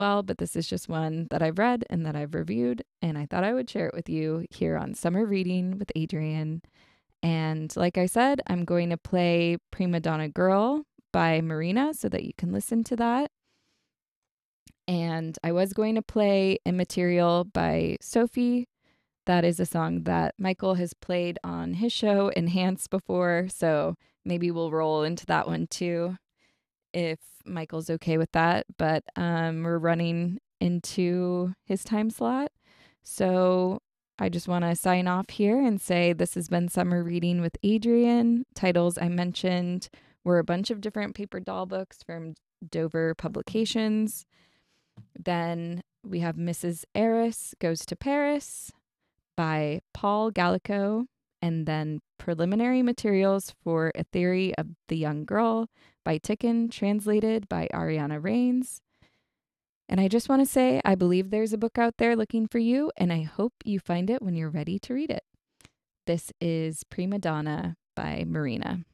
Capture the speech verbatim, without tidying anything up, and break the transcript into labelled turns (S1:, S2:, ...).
S1: well, but this is just one that I've read and that I've reviewed, and I thought I would share it with you here on Summer Reading with Adrienne. And like I said, I'm going to play Prima Donna Girl by Marina so that you can listen to that. And I was going to play Immaterial by Sophie. That is a song that Michael has played on his show Enhance before, so maybe we'll roll into that one too if Michael's okay with that. But um, we're running into his time slot. So I just want to sign off here and say this has been Summer Reading with Adrienne. Titles I mentioned were a bunch of different paper doll books from Dover Publications. Then we have Missus Eris Goes to Paris by Paul Gallico, and then Preliminary Materials for A Theory of the Young Girl by Ticken, translated by Ariana Reigns. And I just want to say, I believe there's a book out there looking for you, and I hope you find it when you're ready to read it. This is Prima Donna by Marina.